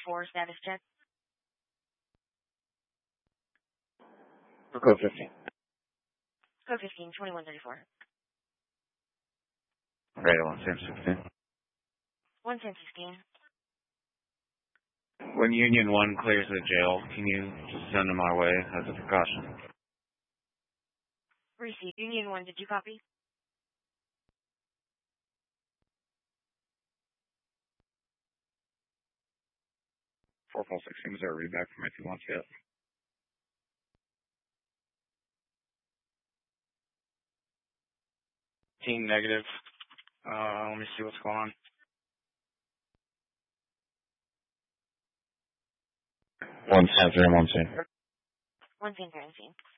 4 status check. For code 15. Code 15, 2134. Radio 1 Sam 16. 1 Sam 16. When Union 1 clears the jail, can you just send them our way as a precaution? Received. Union 1, did you copy? Four Paul 16 Missouri, back from if you want to. Team negative. Let me see what's going on. 1 Sam 3 1 1 Sam 3 1.